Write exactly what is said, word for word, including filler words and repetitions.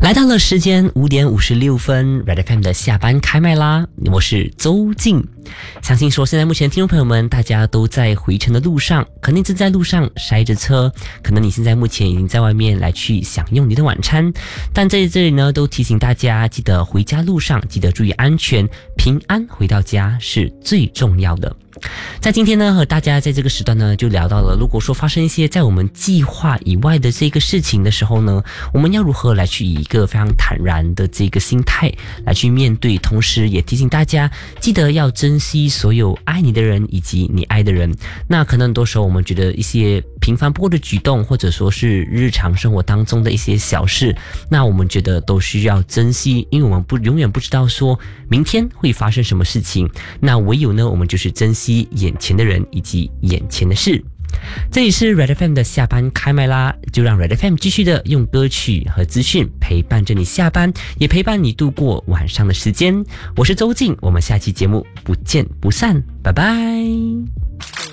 来到了时间五点五十六分 ，Red F M 的下班开麦啦！我是周静。相信说现在目前听众朋友们大家都在回程的路上，肯定正在路上塞着车，可能你现在目前已经在外面来去享用你的晚餐，但在这里呢都提醒大家，记得回家路上记得注意安全，平安回到家是最重要的。在今天呢，和大家在这个时段呢，就聊到了，如果说发生一些在我们计划以外的这个事情的时候呢，我们要如何来去以一个非常坦然的这个心态来去面对，同时也提醒大家，记得要珍惜所有爱你的人以及你爱的人。那可能很多时候我们觉得一些平凡不过的举动，或者说是日常生活当中的一些小事，那我们觉得都需要珍惜，因为我们不永远不知道说明天会发生什么事情，那唯有呢，我们就是珍惜眼前的人以及眼前的事。这里是 Red F M 的下班开麦啦，就让 Red F M 继续的用歌曲和资讯陪伴着你下班，也陪伴你度过晚上的时间。我是周静，我们下期节目不见不散，拜拜。